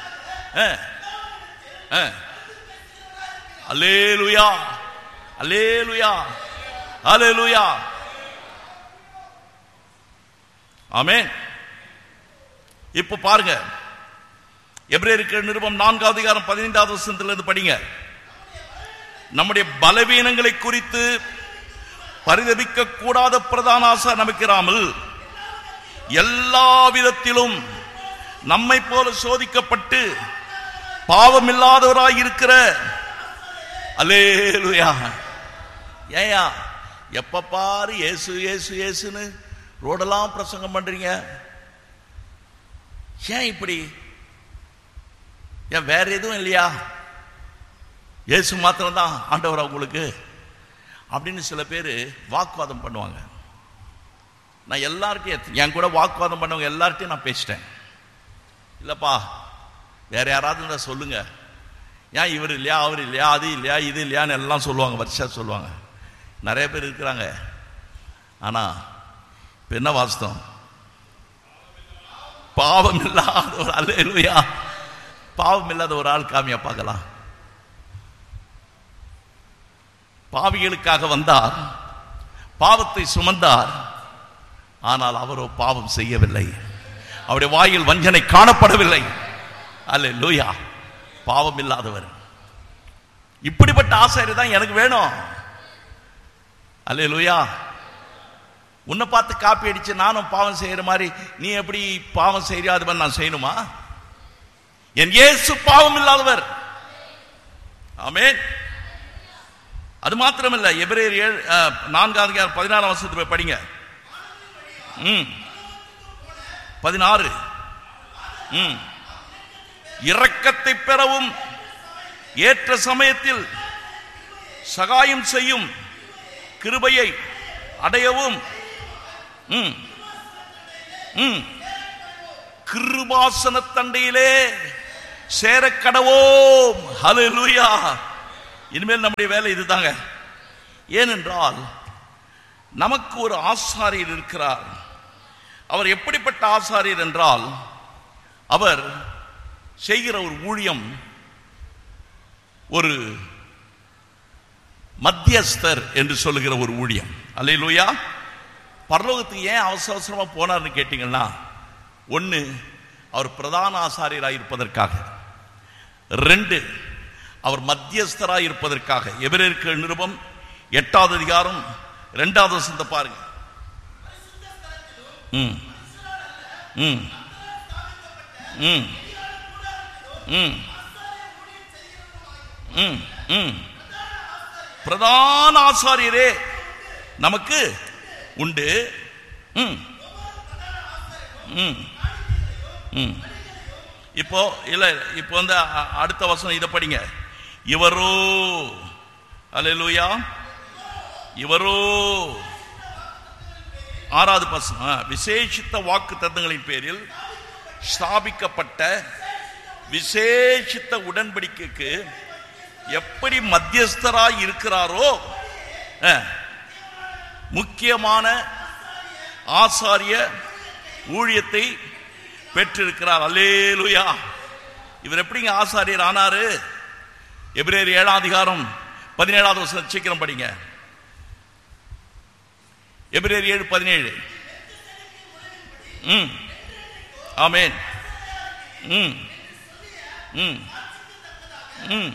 அல்லேலூயா, அல்லேலூயா, அல்லேலூயா, ஆமென். இப்ப பாருங்க, எபிரேயருக்கு நிருபம் நான்காவது அதிகாரம் பதினைந்தாவது வசனத்திலிருந்து படிங்க. நம்முடைய பலவீனங்களை குறித்து பரிதபிக்க கூடாத பிரதான ஆசை நமக்கிறாமல் எல்லா விதத்திலும் நம்மை போல சோதிக்கப்பட்டு பாவமில்லாதவராய் இருக்கிற, அல்லேலூயா. ஏயா எப்ப பாரு இயேசு இயேசு இயேசுன்னு ரோடெல்லாம் பிரசங்கம் பண்றீங்க? ஏன் இப்படி? ஏன் வேற எதுவும் இல்லையா? இயேசு மாத்திரம் தான் ஆண்டவரா உங்களுக்கு அப்படின்னு சில பேர் வாக்குவாதம் பண்ணுவாங்க. நான் எல்லார்ட்டையும், என் கூட வாக்குவாதம் பண்ணவங்க எல்லார்ட்டையும் நான் பேசிட்டேன். இல்லப்பா வேற யாராவது இருந்தா சொல்லுங்க, ஏன் இவர் இல்லையா, அவர் இல்லையா, அது இல்லையா, இது இல்லையான்னு எல்லாம் சொல்லுவாங்க, வருஷா சொல்லுவாங்க. நிறைய பேர் இருக்கிறாங்க. ஆனா இப்ப என்ன வாஸ்தவம்? பாவம் இல்லாத ஒரு, அல்லேலூயா, பாவம் இல்லாத ஒரு ஆள் காமியா பார்க்கலாம். பாவிகளுக்காக வந்தார், பாவத்தை சுமந்தார். ஆனால் அவரோ பாவம் செய்யவில்லை, அவருடைய வாயில் வஞ்சனை காணப்படவில்லை. அல்லேலூயா, பாவம் இல்லாதவர். இப்படிப்பட்ட ஆசாரியர் தான் எனக்கு வேணும். அல்லேலூயா. உன்னை பார்த்து காப்பி அடிச்சு நானும் பாவம் செய்யற மாதிரி நீ எப்படி பாவம் செய்யறியா, அது மாதிரி நான் செய்யணுமா? என் இயேசு பாவம் இல்லாதவர். ஆமென். அது மாத்திரமல்ல, எபிரேயர் ஏழு நான்காவது பதினாறாம் வருஷத்துக்கு போய் படிங்க. ம் பதினாறு. ம் இரக்கத்தை பெறவும் ஏற்ற சமயத்தில் சகாயம் செய்யும் கிருபையை அடையவும் ம் ம் கிருபாசன தண்டையிலே சேர கடவோம். ஹல்லேலூயா. இனிமேல் நம்முடைய வேலை இதுதாங்க. ஏனென்றால் நமக்கு ஒரு ஆசாரியர் இருக்கிறார். அவர் எப்படிப்பட்ட ஆசாரியர் என்றால், அவர் செய்கிற ஒரு ஊழியம் ஒரு மத்தியஸ்தர் என்று சொல்லுகிற ஒரு ஊழியம். அல்லேலூயா. பரலோகத்துக்கு ஏன் அவசர அவசரமா போனார்னு கேட்டீங்கன்னா, ஒன்று, அவர் பிரதான ஆசாரியராக இருப்பதற்காக. ரெண்டு, அவர் மத்தியஸ்தராக இருப்பதற்காக. எபிரேயருக்கு நிருபம் எட்டாவது அதிகாரம் இரண்டாவது வசனத்தை பாருங்க. ம் ம் ம் ம் ம் ம் பிரதான ஆசாரியரே நமக்கு உண்டு. ம் ம் ம் இப்போ இல்ல, இப்போ வந்து அடுத்த வசனம் இதை படிங்க. இவரோ, அல்லேலூயா, இவரோ ஆறாவது வசனம், விசேஷித்த வாக்கு தத்தங்களின் பேரில் ஸ்தாபிக்கப்பட்ட விசேஷித்த உடன்படிக்கைக்கு எப்படி மத்தியஸ்தராய் இருக்கிறாரோ, முக்கியமான ஆசாரிய ஊழியத்தை பெற்றிருக்கிறார். அல்லேலூயா. இவர் எப்படிங்க ஆசாரியர் ஆனாரு? எபிரேயர் ஏழாம் அதிகாரம் பதினேழாவது வசனம் சீக்கிரம் படிங்க. எபிரேயர் ஏழு பதினேழு. ம் ஆமென். ம் ம் ம்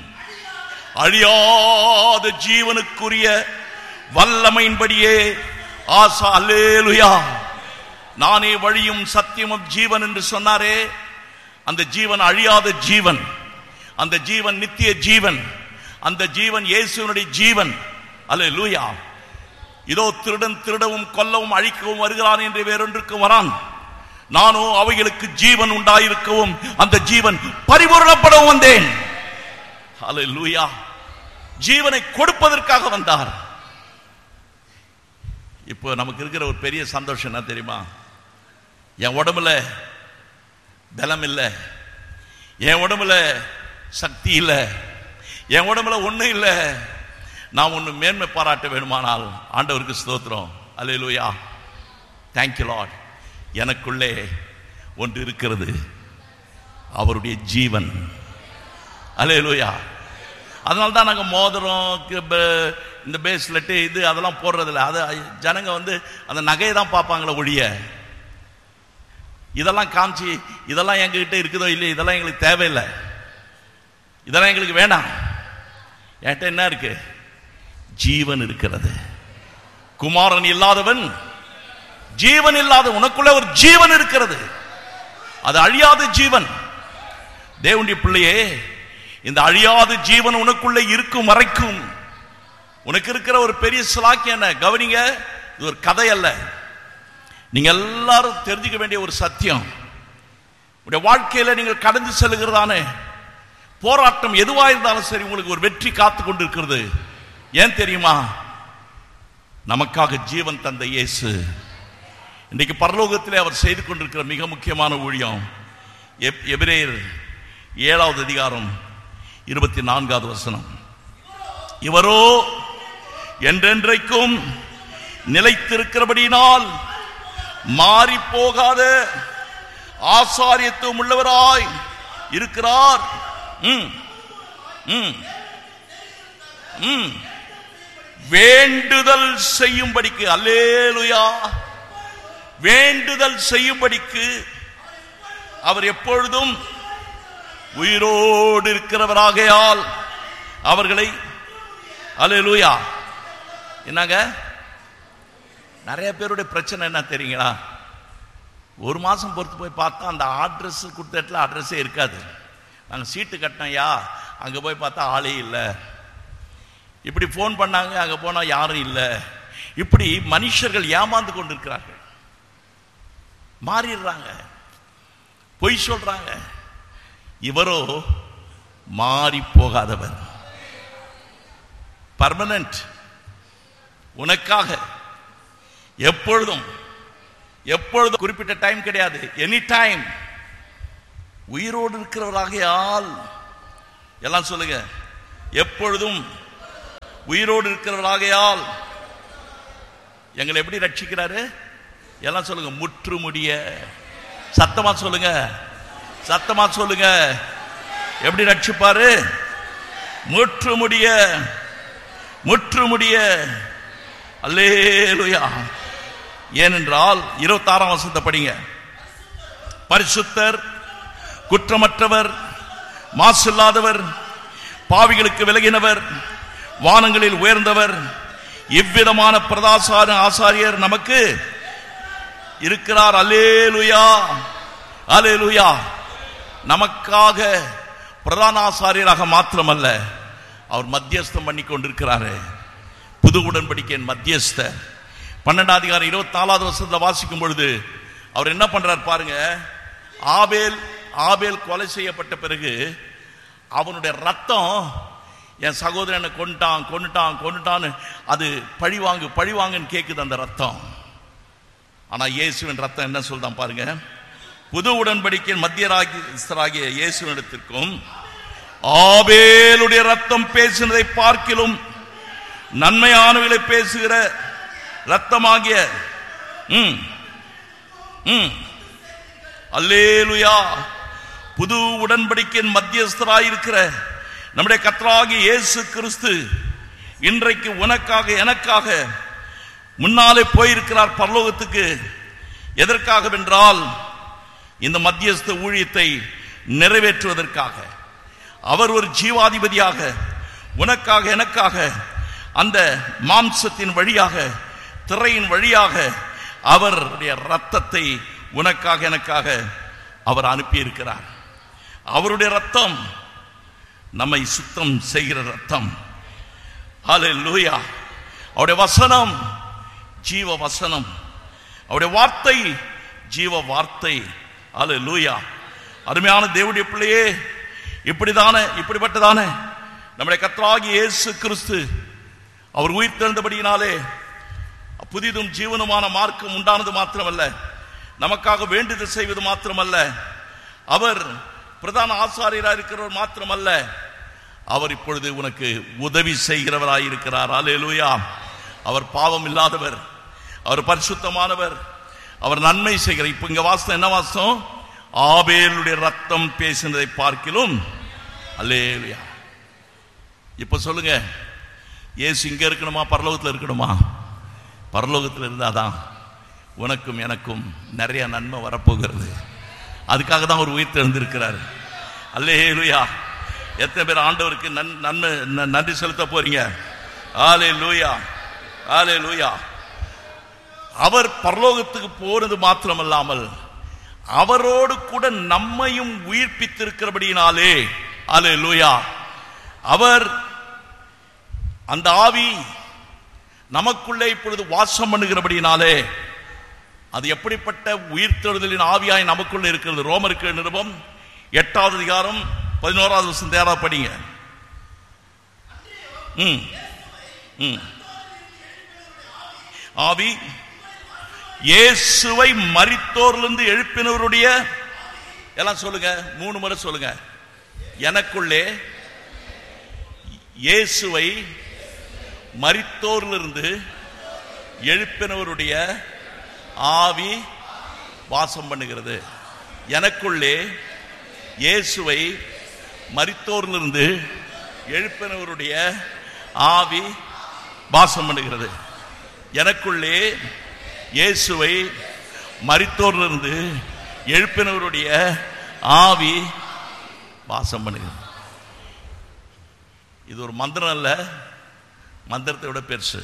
அழியாத ஜீவனுக்குரிய வல்லமையின்படியே ஆசா. அல்லேலூயா. நானே வழியும் சத்தியமும் ஜீவன் என்று சொன்னாரே, அந்த ஜீவன் அழியாத ஜீவன், அந்த ஜீவன் நித்திய ஜீவன், அந்த ஜீவன் இயேசுவினுடைய ஜீவன். அல்லேலூயா. இதோ திருடன் திருடவும் கொல்லவும் அழிக்கவும் வருகிறான் என்று வேறொன்றுக்கும் வரான், நானோ அவைகளுக்கு ஜீவன் உண்டாயிருக்கவும் அந்த ஜீவன் பரிபூரணப்படவும் வந்தேன். அல்லேலூயா. ஜீவனை கொடுப்பதற்காக வந்தார். இப்போ நமக்கு இருக்கிற ஒரு பெரிய சந்தோஷம் என்ன தெரியுமா? என் உடம்புல பலம் இல்லை, என் உடம்புல சக்தி இல்லை, என் உடம்புல ஒன்றும் இல்லை. நான் ஒன்று மேன்மை பாராட்ட வேணுமானால் ஆண்டவருக்கு ஸ்தோத்திரம். அல்லேலூயா. Thank you Lord. எனக்குள்ளே ஒன்று இருக்கிறது, அவருடைய ஜீவன். அல்லேலூயா. அதனால தான் நாங்கள் மோதிரம், இந்த பேஸ்லெட்டு, இது அதெல்லாம் போடுறதில்ல. அது ஜனங்க வந்து அந்த நகையை தான் பார்ப்பாங்களே ஒழிய, இதெல்லாம் காமிச்சு இதெல்லாம் எங்ககிட்ட இருக்குதோ இல்லையோ, இதெல்லாம் எங்களுக்கு தேவையில்லை, இதெல்லாம் எங்களுக்கு வேணாம். என்கிட்ட என்ன இருக்கு? ஜீவன் இருக்கிறது. குமாரன் இல்லாதவன் ஜீவன் இல்லாத, உனக்குள்ள ஒரு ஜீவன் இருக்கிறது, அது அழியாத ஜீவன். தேவனுடைய பிள்ளையே, இந்த அழியாத ஜீவன் உனக்குள்ள இருக்கும் வரைக்கும் உனக்கு இருக்கிற ஒரு பெரிய சிலாக்கியம் என்ன? கவனிங்க, இது ஒரு கதை அல்ல. நீங்க எல்லாரும் தெரிஞ்சுக்க வேண்டிய ஒரு சத்தியம். உங்களுடைய வாழ்க்கையில நீங்கள் கடந்து செல்கிறதான போராட்டம் எதுவா இருந்தாலும் சரி, உங்களுக்கு ஒரு வெற்றி காத்து கொண்டு இருக்கிறது. ஏன் தெரியுமா? நமக்காக ஜீவன் தந்த இயேசு இன்றைக்கு பரலோகத்திலே அவர் செய்து கொண்டிருக்கிற மிக முக்கியமான ஊழியம். எபிரேயர் ஏழாவது அதிகாரம் இருபத்தி நான்காவது வசனம். இவரோ என்றென்றைக்கும் நிலைத்திருக்கிறபடியினால் மாறி போகாத ஆசாரியத்துவம் உள்ளவராய் இருக்கிறார். ம் ம் ம் வேண்டுதல் செய்யும்படிக்கு, அல்லேலூயா, வேண்டுதல் செய்யும்படிக்கு அவர் எப்பொழுதும் உயிரோடு இருக்கிறவராகையால் அவர்களை, அல்லேலூயா. என்னங்க, நிறைய பேருடைய பிரச்சனை என்ன தெரியுங்களா? ஒரு மாசம் பொறுத்து போய் பார்த்தா அந்த அட்ரஸ் கொடுத்த இடத்துல அட்ரஸே இருக்காது. நாங்கள் சீட்டு கட்டினோம்யா, அங்கே போய் பார்த்தா ஆளே இல்லை. இப்படி ஃபோன் பண்ணாங்க, அங்கே போனால் யாரும் இல்லை. இப்படி மனுஷர்கள் ஏமாந்து கொண்டிருக்கிறார்கள், மாறிடுறாங்க, பொய் சொல்றாங்க. இவரோ மாறி போகாதவர், பர்மனன்ட், உனக்காக எப்பொழுதும், எப்பொழுதும், குறிப்பிட்ட டைம் கிடையாது, எனி டைம் உயிரோடு இருக்கிறவராகையால், எல்லாம் சொல்லுங்க, எப்பொழுதும் உயிரோடு இருக்கிறவர்களாகையால் எங்களை எப்படி ரட்சிக்கிறாரு? எல்லாம் சொல்லுங்க, முற்றுமுடிய. சத்தமா சொல்லுங்க, சத்தமா சொல்லுங்க. எப்படி ரட்சிப்பாரு? முற்றுமுடிய, முற்றுமுடிய. அல்லேலூயா. ஏனென்றால் இருபத்தி ஆறாம் வசனத்தை படிங்க. பரிசுத்தர், குற்றமற்றவர், மாசில்லாதவர், பாவிகளுக்கு விலகினவர், வானங்களில் உயர்ந்தவர், இவ்விதமான பிரதாசார ஆசாரியர் நமக்கு இருக்கிறார். அல்லேலூயா, அல்லேலூயா. நமக்காக பிரதான ஆசாரியராக மாத்திரமல்ல, அவர் மத்தியஸ்தம் பண்ணி கொண்டிருக்கிறாரு. புது உடன்படிக்கையின் மத்தியஸ்தர். பன்னெண்டாம் அதிகாரம் இருபத்தி நாலாவது வருஷத்துல வாசிக்கும் பொழுது அவர் என்ன பண்றார் பாருங்க. ஆபேல் ஆபேல் கொலை செய்யப்பட்ட பிறகு அவனுடைய ரத்தம் என் சகோதரனை கொண்டுட்டான் கொண்டுட்டான் கொண்டுட்டான்னு அது பழிவாங்கு பழிவாங்கன்னு கேட்குது அந்த ரத்தம். ஆனா இயேசுவின் ரத்தம் என்ன சொல்றான் பாருங்க. புது உடன்படிக்கையின் மத்தியராகிய இயேசுவினிடத்திற்கும் ஆபேலுடைய ரத்தம் பேசினதை பார்க்கிலும் நன்மையானவர்களை பேசுகிற ரத்தமாகிய ம் ம் அல்லேலூயா, புது உடன்படிக்கையின் மத்தியஸ்தராயிருக்கிற நம்முடைய கர்த்தராகிய இயேசு கிறிஸ்து இன்றைக்கு உனக்காக எனக்காக முன்னாலே போயிருக்கிறார் பரலோகத்துக்கு. எதற்காக வென்றால் இந்த மத்தியஸ்த ஊழியத்தை நிறைவேற்றுவதற்காக. அவர் ஒரு ஜீவாதிபதியாக உனக்காக எனக்காக அந்த மாம்சத்தின் வழியாக திரையின் வழியாக அவருடைய ரத்தத்தை உனக்காக எனக்காக அவர் அனுப்பியிருக்கிறார். அவருடைய ரத்தம் நம்மை சுத்தம் செய்கிற ரத்தம். ஹல்லேலூயா. அவருடைய வசனம் ஜீவ வசனம், அவருடைய வார்த்தை ஜீவ வார்த்தை. ஹல்லேலூயா. அருமையான தேவனுடைய பிள்ளையே, இப்படிதானே இப்படிப்பட்டதானே நம்முடைய கர்த்தராகிய இயேசு கிறிஸ்து அவர் உயிர் தெழுந்தபடியினாலே புதிதும் ஜீவனுமான மார்க்கம் உண்டானது மாத்திரமல்ல, நமக்காக வேண்டுதல் செய்வது மாத்திரமல்ல, அவர் பிரதான ஆசாரியராக இருக்கிறவர் மாத்திரமல்ல, அவர் இப்பொழுது உனக்கு உதவி செய்கிறவராய் இருக்கிறார். அல்லேலூயா. அவர் பாவம் இல்லாதவர், அவர் பரிசுத்தமானவர், அவர் நன்மை செய்கிற. இப்ப இங்க வாசம் என்ன வாசம்? ஆபேலுடைய ரத்தம் பேசினதை பார்க்கிலும். அல்லேலூயா. இப்ப சொல்லுங்க, இயேசு இங்க இருக்கணுமா பரலோகத்தில் இருக்கணுமா? பரலோகத்தில் இருந்தாதான் உனக்கும் எனக்கும் நிறைய நன்மை வரப்போகிறது. அதுக்காக தான் அவர் உயிர் தெழுந்திருக்கிறார். அல்லேலூயா. எத்தனை பேர் ஆண்டவருக்கு நன்மை நன்றி செலுத்த போறீங்க? அல்லேலூயா, அல்லேலூயா. அவர் பரலோகத்துக்கு போறது மாத்திரமல்லாமல் அவரோடு கூட நம்மையும் உயிர்ப்பித்திருக்கிறபடியினாலே, அல்லேலூயா, அவர் அந்த ஆவி நமக்குள்ளே இப்பொழுது வாசம் பண்ணுகிறபடியினாலே அது எப்படிப்பட்ட உயிர்த்தெழுதலின் ஆவியாய் நமக்குள்ள இருக்கிறது. ரோமருக்கு நிருபம் எட்டாவது அதிகாரம் பதினோராவது வருஷம் தேரா படிங்க. ம் ம் ஆவி இயேசுவை மரித்தோரிலிருந்து எழுப்பினவருடைய, எல்லாம் சொல்லுங்க, மூணு முறை சொல்லுங்க. எனக்குள்ளே இயேசுவை மரித்தோரிலிருந்து எழுப்பினவருடைய ஆவி வாசம் பண்ணுகிறது. எனக்குள்ளே இயேசுவை மரித்தோரிலிருந்து எழுப்பினவருடைய ஆவி வாசம் பண்ணுகிறது. எனக்குள்ளே இயேசுவை மரித்தோரிலிருந்து எழுப்பினவருடைய ஆவி வாசம் பண்ணுகிறது. இது ஒரு மந்திரம் அல்ல, மந்திரத்தை விட பெருசு.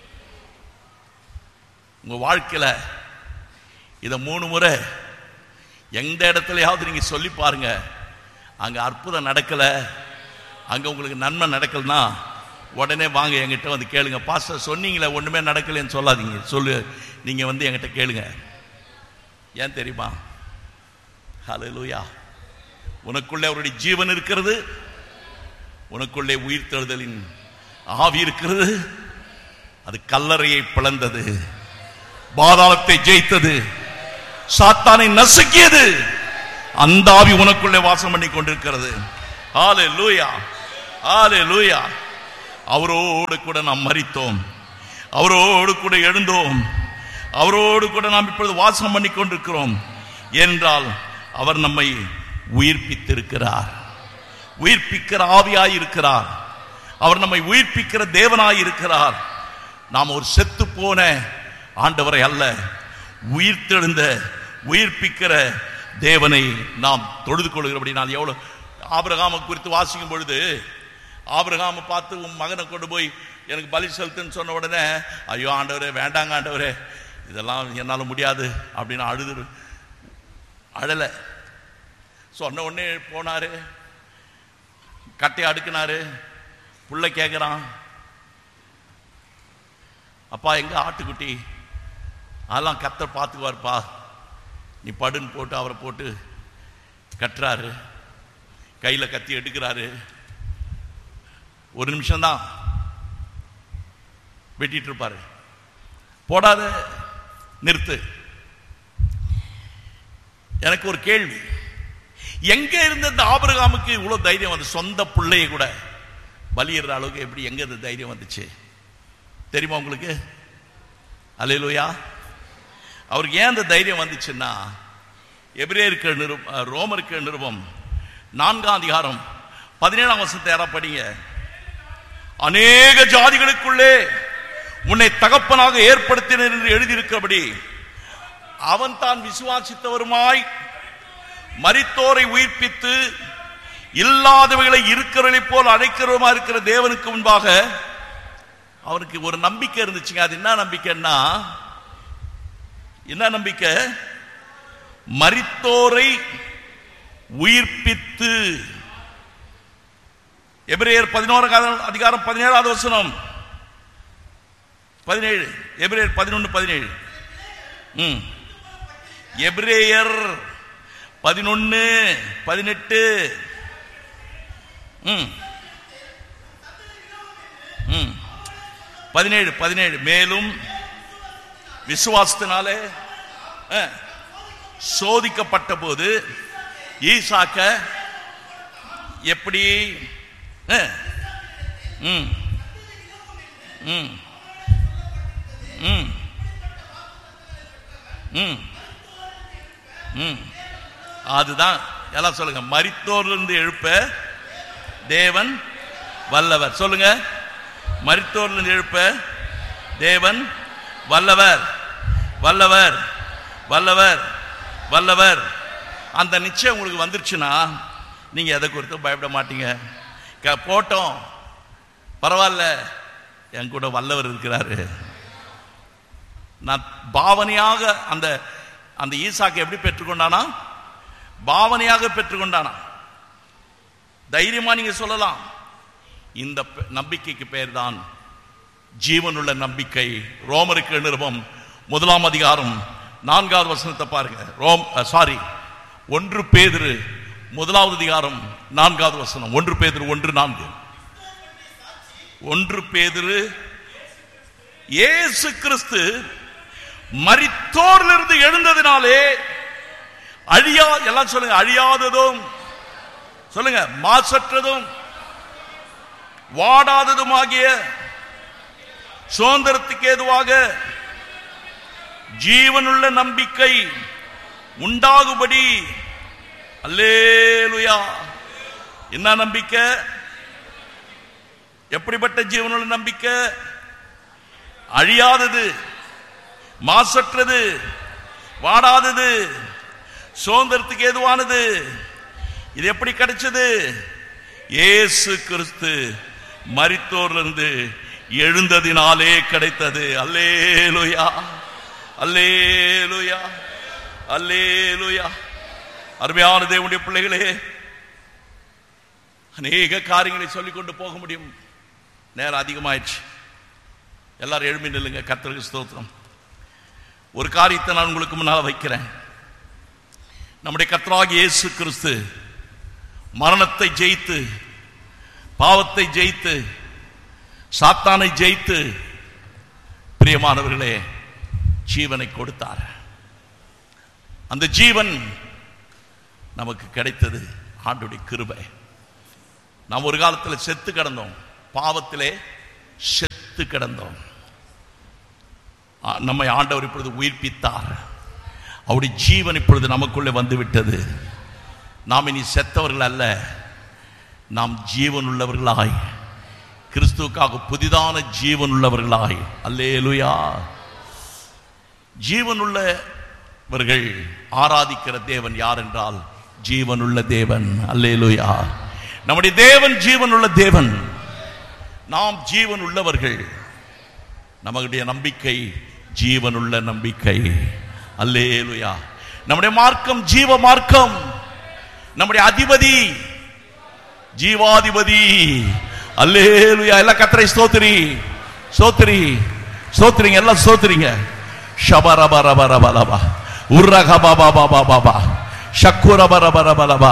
உங்க வாழ்க்கையில இதை மூணு முறை எந்த இடத்துலயாவது நீங்க சொல்லி பாருங்க. அங்க அற்புதம் நடக்கல, அங்க உங்களுக்கு நன்மை நடக்கலன்னா உடனே வாங்க என்கிட்ட வந்து கேளுங்க. பாஸ்டர் சொன்னீங்களே ஒண்ணுமே நடக்கலன்னு சொல்லாதீங்க. சொல்லு, நீங்க வந்து என்கிட்ட கேளுங்க. ஏன் தெரியுமா? ஹல்லேலூயா. உனக்குள்ளே அவருடைய ஜீவன் இருக்கிறது, உனக்குள்ளே உயிர் தெழுதலின் ஆவி இருக்கிறது. அது கல்லறையை பிளந்தது, பாதாளத்தை ஜெயித்தது, சாத்தானை நசுக்கியது. அந்த ஆவி உனக்குள்ளே வாசம் பண்ணி கொண்டிருக்கிறது. ஹல்லேலூயா, ஹல்லேலூயா. அவரோடு கூட நாம் மரித்தோம், அவரோடு கூட எழுந்தோம், அவரோடு கூட நாம் இப்பொழுது வாசம் பண்ணி கொண்டிருக்கிறோம் என்றால் அவர் நம்மை உயிர்ப்பித்திருக்கிறார். உயிர்ப்பிக்கிற ஆவியாய் இருக்கிறார். அவர் நம்மை உயிர்ப்பிக்கிற தேவனாய் இருக்கிறார். நாம் ஒரு செத்து போன ஆண்டவரை அல்ல, உயிர்த்தெழுந்த உயிர்ப்பிக்கிற தேவனை நாம் தொழுது கொள்கிறபடி. நான் எவ்வளவு ஆபிரகாமை குறித்து வாசிக்கும் பொழுது, ஆபிரகாமை பார்த்து உன் மகனை கொண்டு போய் எனக்கு பலி செலுத்துன்னு சொன்ன உடனே, ஐயோ ஆண்டவரே, வேண்டாங்க ஆண்டவரே, இதெல்லாம் என்னால் முடியாது அப்படின்னு அழுது அழலை. சொன்ன உடனே போனாரு, கட்டையை அடுக்கினாரு. புள்ள கேட்குறான், அப்பா எங்க ஆட்டுக்குட்டி? அதெல்லாம் கர்த்தர் பார்த்துக்குவார்ப்பா, நீ படுன்னு போட்டு அவரை போட்டு கட்டுறாரு. கையில் கத்தி எடுக்கிறாரு. ஒரு நிமிஷம்தான் வெட்டிட்டு இருப்பாரு. போடாத, நிறுத்து. எனக்கு ஒரு கேள்வி, எங்க இருந்த இந்த ஆபிரகாமுக்கு இவ்வளவு தைரியம் வந்து சொந்த பிள்ளையை கூட பலியிடுற அளவுக்கு எப்படி எங்க இந்த தைரியம் வந்துச்சு தெரியுமா உங்களுக்கு? அல்லேலூயா. அவருக்கு ஏன் இந்த தைரியம் வந்துச்சுன்னா, எபிரேயருக்கு நிருப ரோமருக்கு நிருபம் நான்காம் அதிகாரம் பதினேழாம் வசனத்தை யாரா படிங்க. அநேக ஜாதிகளுக்குள்ளே உன்னை தகப்பனாக ஏற்படுத்தினர் என்று எழுதியிருக்கிறபடி அவன் தான் விசுவாசித்தவருமாய் மரித்தோரை உயிர்ப்பித்து இல்லாதவைகளை இருக்கிறவர்களை போல் அழைக்கிறவருமா இருக்கிற தேவனுக்கு முன்பாக அவனுக்கு ஒரு நம்பிக்கை இருந்துச்சுங்க. அது என்ன நம்பிக்கைன்னா, என்ன நம்பிக்கை? மரித்தோரை உயிர்ப்பித்து. எபிரேயர் பதினோராம் அதிகாரம் பதினேழாவது வசனம் பதினேழு, எபிரேயர் பதினொன்று பதினேழு. ம் எபிரேயர் பதினொன்னு பதினெட்டு. ம் ம் பதினேழு பதினேழு. மேலும் விசுவாசத்தினாலே சோதிக்கப்பட்ட போது ஈசாக்க எப்படி ம் ம் ம் ம் ம் அதுதான் எல்லாம் சொல்லுங்க. மரித்தோரிலிருந்து எழுப்ப தேவன் வல்லவர். சொல்லுங்க, மரித்தோரிலிருந்து எழுப்ப தேவன் வல்லவர், வல்லவர், வல்லவர், வல்லவர். அந்த நிச்சயம் உங்களுக்கு வந்துருச்சுன்னா நீங்க எதை குறித்தும் பயப்பட மாட்டீங்க. போட்டோம், பரவாயில்ல, என் கூட வல்லவர் இருக்கிறாரு. நான் பாவனையாக அந்த அந்த ஈசாக்கை எப்படி பெற்றுக்கொண்டானா? பாவனையாக பெற்றுக்கொண்டானா. தைரியமா நீங்க சொல்லலாம். இந்த நம்பிக்கைக்கு பெயர் தான் ஜீவனுள்ள நம்பிக்கை. ரோமருக்கு நிருபம் முதலாம் அதிகாரம் நான்காவது வசனத்தை பாருங்க. ரோம் சாரி ஒன்று பேதுரு முதலாவது அதிகாரம் நான்காவது வசனம். ஒன்று பேதுரு ஒன்று நான்கு. ஒன்று பேதுரு இயேசு கிறிஸ்து மரித்தோரிலிருந்து எழுந்ததினாலே அழியா எல்லாம் சொல்லுங்க, அழியாததும் சொல்லுங்க, மாசற்றதும் வாடாததுமாகிய சுதந்திரத்துக்கு ஏதுவாக ஜீவனுள்ள நம்பிக்கை உண்டாகும்படி. அல்லேலூயா. என்ன நம்பிக்கை? எப்படிப்பட்ட ஜீவனுள்ள நம்பிக்கை? அழியாதது, மாசற்றது, வாடாதது, சுதந்திரத்துக்கு ஏதுவானது. இது எப்படி கிடைச்சது? இயேசு கிறிஸ்து மரித்தோரிலிருந்து எழுந்ததினாலே கிடைத்தது. அல்லேலூயா, அல்லேலூயா, அல்லேலூயா. அருமையான தேவனுடைய பிள்ளைகளே, அநேக காரியங்களை சொல்லிக்கொண்டு போக முடியும். நேரம் அதிகமாயிடுச்சு. எல்லாரும் எழும்பி நில்லுங்க. கர்த்தருக்கு ஸ்தோத்திரம். ஒரு காரியத்தை நான் உங்களுக்கு முன்னால் வைக்கிறேன். நம்முடைய கர்த்தராகிய இயேசு கிறிஸ்து மரணத்தை ஜெயித்து, பாவத்தை ஜெயித்து, சாத்தானை ஜெயித்து, பிரியமானவர்களே, ஜீவனை கொடுத்தார். அந்த ஜீவன் நமக்கு கிடைத்தது ஆண்டவருடைய கிருபை. நாம் ஒரு காலத்தில் செத்து கிடந்தோம், பாவத்திலே செத்து கிடந்தோம். நம்மை ஆண்டவர் இப்பொழுது உயிர்ப்பித்தார். அவருடைய ஜீவன் இப்பொழுது நமக்குள்ளே வந்து விட்டது. நாம் இனி செத்தவர்கள் அல்ல, நாம் ஜீவன் உள்ளவர்களாய், கிறிஸ்துவுக்காக புதிதான ஜீவன் உள்ளவர்களாய். அல்லேலூயா. ஜீவன் உள்ளவர்கள் ஆராதிக்கிற தேவன் யார் என்றால் ஜீவனுள்ள தேவன். அல்லேலூயா. நம்முடைய தேவன் ஜீவனுள்ள தேவன். நாம் ஜீவன் உள்ளவர்கள். நம்முடைய நம்பிக்கை ஜீவனுள்ள நம்பிக்கை. அல்லேலூயா. நம்முடைய மார்க்கம் ஜீவ மார்க்கம். நம்முடைய அதிபதி ஜீவாதிபதி. அல்லேலூயா. எல்லாம் கர்த்தரை ஸ்தோத்திரி ஸ்தோத்திரி ஸ்தோத்திரிங்க, எல்லாம் ஸ்தோத்திரிங்க. ஷபரபரபரபலபா உர்ரகபபபபபா ஷக்குரபரபரபலபா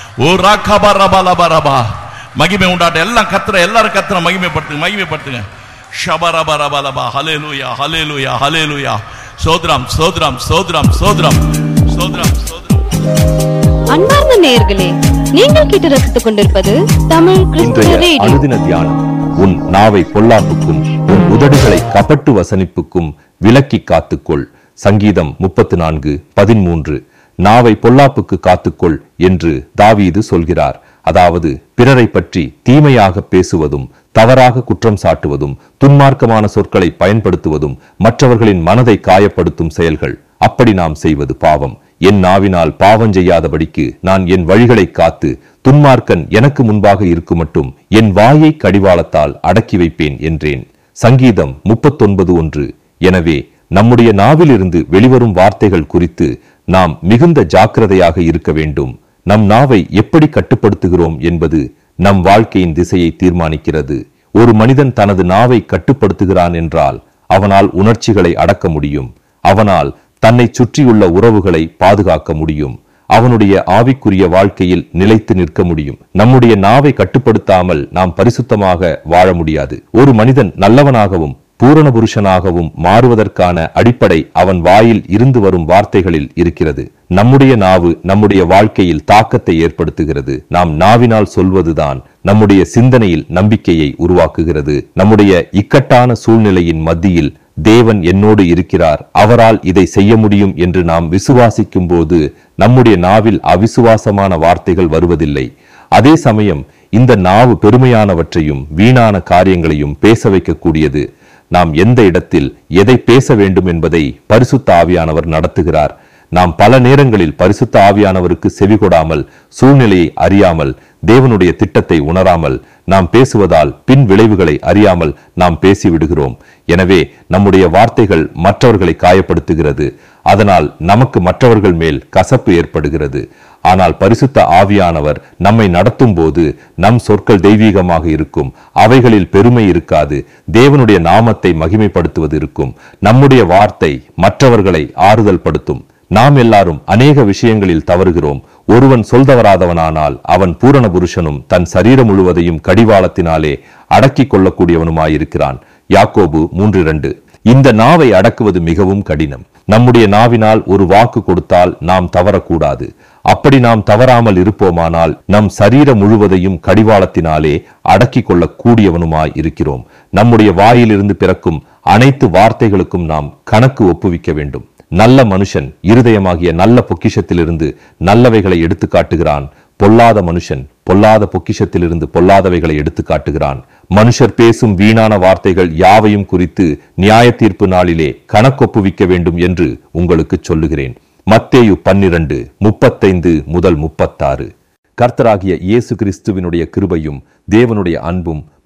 உர்ரகபரபலபரபா. மகிமை உண்டாட்ட எல்லாம் கர்த்தரை, எல்லாரும் கர்த்தரை மகிமைப்படுத்துங்க, மகிமைப்படுத்துங்க. ஷபரபரபலபா. ஹல்லேலூயா, ஹல்லேலூயா, ஹல்லேலூயா. ஸ்தோத்திரம், ஸ்தோத்திரம், ஸ்தோத்திரம், ஸ்தோத்திரம், ஸ்தோத்திரம், ஸ்தோத்திரம். அன்பார்ந்த நேயர்களே, நீங்கள் கேட்டு ரசித்துக் கொண்டிருப்பது தமிழ் கிறிஸ்துவ ரேடியோ. அனுதின தியானம். உன் நாவை பொல்லாப்புக்கும் உன் உதடுகளை கபட்டு வசனிப்புக்கும் விலக்கி காத்துக்கொள். சங்கீதம் முப்பத்து நான்கு பதிமூன்று. நாவை பொல்லாப்புக்கு காத்துக்கொள் என்று தாவீது சொல்கிறார். அதாவது பிறரை பற்றி தீமையாக பேசுவதும், தவறாக குற்றம் சாட்டுவதும், துன்மார்க்கமான சொற்களை பயன்படுத்துவதும் மற்றவர்களின் மனதை காயப்படுத்தும் செயல்கள். அப்படி நாம் செய்வது பாவம். என் நாவினால் பாவம் செய்யாதபடிக்கு நான் என் வழிகளை காத்து, துன்மார்க்கன் எனக்கு முன்பாக இருக்கும் மட்டும் என் வாயை கடிவாளத்தால் அடக்கி வைப்பேன் என்றேன். சங்கீதம் முப்பத்தொன்பது ஒன்று. எனவே நம்முடைய நாவிலிருந்து வெளிவரும் வார்த்தைகள் குறித்து நாம் மிகுந்த ஜாக்கிரதையாக இருக்க வேண்டும். நம் நாவை எப்படி கட்டுப்படுத்துகிறோம் என்பது நம் வாழ்க்கையின் திசையை தீர்மானிக்கிறது. ஒரு மனிதன் தனது நாவை கட்டுப்படுத்துகிறான் என்றால் அவனால் உணர்ச்சிகளை அடக்க முடியும். அவனால் தன்னை சுற்றியுள்ள உறவுகளை பாதுகாக்க முடியும். அவனுடைய ஆவிக்குரிய வாழ்க்கையில் நிலைத்து நிற்க முடியும். நம்முடைய நாவை கட்டுப்படுத்தாமல் நாம் பரிசுத்தமாக வாழ முடியாது. ஒரு மனிதன் நல்லவனாகவும் பூரண புருஷனாகவும் மாறுவதற்கான அடிப்படை அவன் வாயில் இருந்து வரும் வார்த்தைகளில் இருக்கிறது. நம்முடைய நாவு நம்முடைய வாழ்க்கையில் தாக்கத்தை ஏற்படுத்துகிறது. நாம் நாவினால் சொல்வதுதான் நம்முடைய சிந்தனையில் நம்பிக்கையை உருவாக்குகிறது. நம்முடைய இக்கட்டான சூழ்நிலையின் மத்தியில் தேவன் என்னோடு இருக்கிறார், அவரால் இதை செய்ய முடியும் என்று நாம் விசுவாசிக்கும் போது நம்முடைய நாவில் அவிசுவாசமான வார்த்தைகள் வருவதில்லை. அதே சமயம் இந்த நாவு பெருமையானவற்றையும் வீணான காரியங்களையும் பேச வைக்கக்கூடியது. நாம் எந்த இடத்தில் எதை பேச வேண்டும் என்பதை பரிசுத்த ஆவியானவர் நடத்துகிறார். நாம் பல நேரங்களில் பரிசுத்த ஆவியானவருக்கு செவிகொடாமல், சூழ்நிலையை அறியாமல், தேவனுடைய திட்டத்தை உணராமல் நாம் பேசுவதால் பின் விளைவுகளை அறியாமல் நாம் பேசிவிடுகிறோம். எனவே நம்முடைய வார்த்தைகள் மற்றவர்களை காயப்படுத்துகிறது. அதனால் நமக்கு மற்றவர்கள் மேல் கசப்பு ஏற்படுகிறது. ஆனால் பரிசுத்த ஆவியானவர் நம்மை நடத்தும் போது நம் சொற்கள் தெய்வீகமாக இருக்கும். அவைகளில் பெருமை இருக்காது. தேவனுடைய நாமத்தை மகிமைப்படுத்துவது இருக்கும். நம்முடைய வார்த்தை மற்றவர்களை ஆறுதல் படுத்தும். நாம் எல்லாரும் அநேக விஷயங்களில் தவறுகிறோம். ஒருவன் சொல்தவராதவனானால் அவன் பூரண புருஷனும் தன் சரீரம் முழுவதையும் கடிவாளத்தினாலே அடக்கி கொள்ளக்கூடியவனுமாயிருக்கிறான். யாக்கோபு மூன்று இரண்டு. இந்த நாவை அடக்குவது மிகவும் கடினம். நம்முடைய நாவினால் ஒரு வாக்கு கொடுத்தால் நாம் தவறக்கூடாது. அப்படி நாம் தவறாமல் இருப்போமானால் நம் சரீரம் முழுவதையும் கடிவாளத்தினாலே அடக்கி கொள்ள கூடியவனுமாய் இருக்கிறோம். நம்முடைய வாயிலிருந்து பிறக்கும் அனைத்து வார்த்தைகளுக்கும் நாம் கணக்கு ஒப்புவிக்க வேண்டும். நல்ல மனுஷன் இருதயமாகிய நல்ல பொக்கிஷத்திலிருந்து நல்லவைகளை எடுத்து காட்டுகிறான். பொல்லாத மனுஷன் பொல்லாத பொக்கிஷத்திலிருந்து பொல்லாதவைகளை எடுத்து காட்டுகிறான். மனுஷர் பேசும் வீணான வார்த்தைகள் யாவையும் குறித்து நியாய தீர்ப்பு நாளிலே கணக்கொப்புவிக்க வேண்டும் என்று உங்களுக்கு சொல்லுகிறேன். மத்தேயு பன்னிரண்டு முப்பத்தைந்து முதல் முப்பத்தாறு. கர்த்தராகிய இயேசு கிறிஸ்துவினுடைய கிருபையும் தேவனுடைய அன்பும்